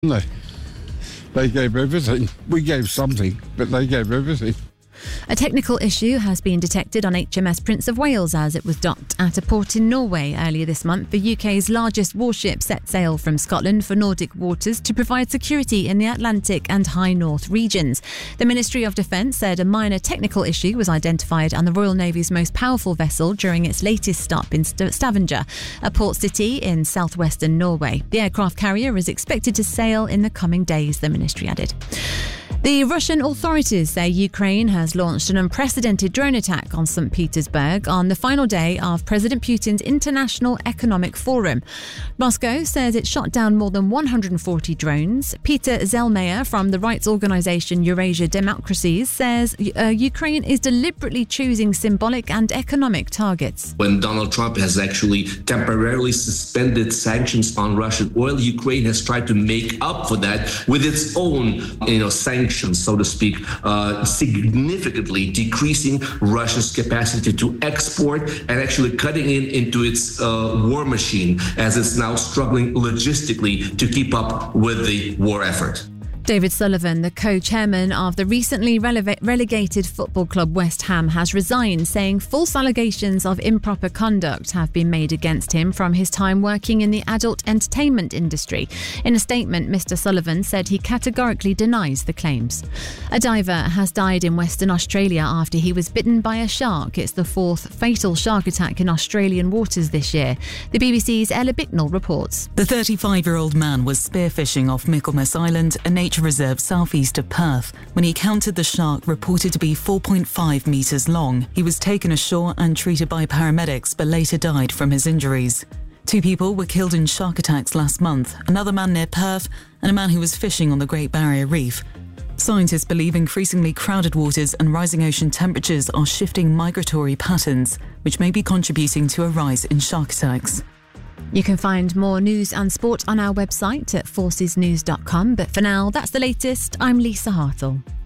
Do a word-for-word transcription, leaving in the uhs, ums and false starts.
They, they gave everything. We gave something, but they gave everything. A technical issue has been detected on H M S Prince of Wales as it was docked at a port in Norway earlier this month. The U K's largest warship set sail from Scotland for Nordic waters to provide security in the Atlantic and High North regions. The Ministry of Defence said a minor technical issue was identified on the Royal Navy's most powerful vessel during its latest stop in St- Stavanger, a port city in southwestern Norway. The aircraft carrier is expected to sail in the coming days, the ministry added. The Russian authorities say Ukraine has launched an unprecedented drone attack on Saint Petersburg on the final day of President Putin's International Economic Forum. Moscow says it shot down more than one hundred forty drones. Peter Zellmeyer from the rights organisation Eurasia Democracies says uh, Ukraine is deliberately choosing symbolic and economic targets. When Donald Trump has actually temporarily suspended sanctions on Russian oil, Ukraine has tried to make up for that with its own, you know, sanctions, so to speak, uh, significantly decreasing Russia's capacity to export and actually cutting in into its uh, war machine as it's now struggling logistically to keep up with the war effort. David Sullivan, the co-chairman of the recently rele- relegated football club West Ham, has resigned, saying false allegations of improper conduct have been made against him from his time working in the adult entertainment industry. In a statement, Mister Sullivan said he categorically denies the claims. A diver has died in Western Australia after he was bitten by a shark. It's the fourth fatal shark attack in Australian waters this year. The B B C's Ella Bicknell reports. The thirty-five-year-old man was spearfishing off Michaelmas Island, a nature reserve southeast of Perth, when he encountered the shark reported to be four point five metres long. He was taken ashore and treated by paramedics but later died from his injuries. Two people were killed in shark attacks last month, another man near Perth and a man who was fishing on the Great Barrier Reef. Scientists believe increasingly crowded waters and rising ocean temperatures are shifting migratory patterns, which may be contributing to a rise in shark attacks. You can find more news and sport on our website at forces news dot com. But for now, that's the latest. I'm Lisa Hartle.